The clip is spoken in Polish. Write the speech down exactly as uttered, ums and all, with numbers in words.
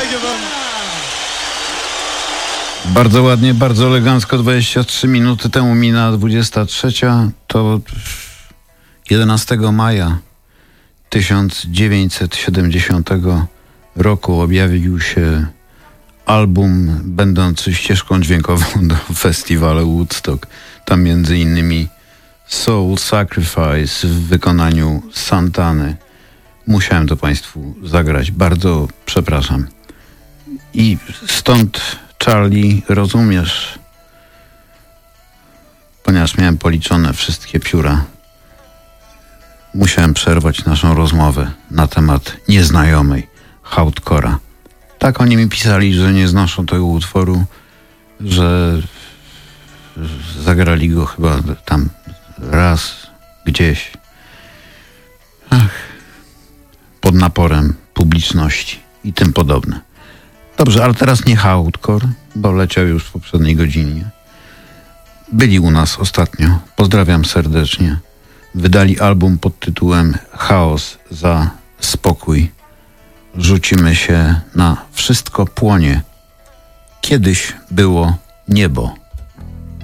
Bardzo ładnie, bardzo elegancko. dwadzieścia trzy minuty temu mina dwudziesta trzecia. To jedenastego maja tysiąc dziewięćset siedemdziesiątego roku objawił się album będący ścieżką dźwiękową do festiwalu Woodstock. Tam między innymi Soul Sacrifice w wykonaniu Santany. Musiałem to Państwu zagrać. Bardzo przepraszam. I stąd, Charlie, rozumiesz, ponieważ miałem policzone wszystkie pióra, musiałem przerwać naszą rozmowę na temat nieznajomej hardcora. Tak oni mi pisali, że nie znoszą tego utworu, że zagrali go chyba tam raz gdzieś. Ach, pod naporem publiczności i tym podobne. Dobrze, ale teraz nie hardcore, bo leciał już w poprzedniej godzinie. Byli u nas ostatnio, pozdrawiam serdecznie. Wydali album pod tytułem Chaos za spokój. Rzucimy się na Wszystko płonie. Kiedyś było niebo.